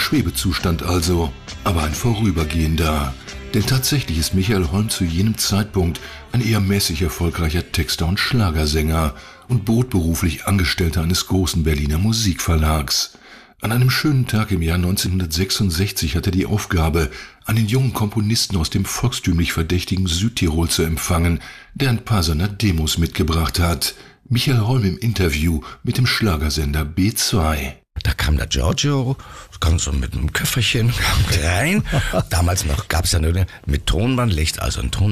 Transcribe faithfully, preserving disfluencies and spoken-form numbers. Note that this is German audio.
Schwebezustand also, aber ein vorübergehender. Denn tatsächlich ist Michael Holm zu jenem Zeitpunkt ein eher mäßig erfolgreicher Texter und Schlagersänger und brotberuflich Angestellter eines großen Berliner Musikverlags. An einem schönen Tag im Jahr neunzehnhundertsechsundsechzig hat er die Aufgabe, einen jungen Komponisten aus dem volkstümlich verdächtigen Südtirol zu empfangen, der ein paar seiner Demos mitgebracht hat. Michael Holm im Interview mit dem Schlagersender B zwei. Da kam der Giorgio, ganz so mit einem Köfferchen rein. Damals noch gab es ja nur mit Tonbandlicht, also ein Ton.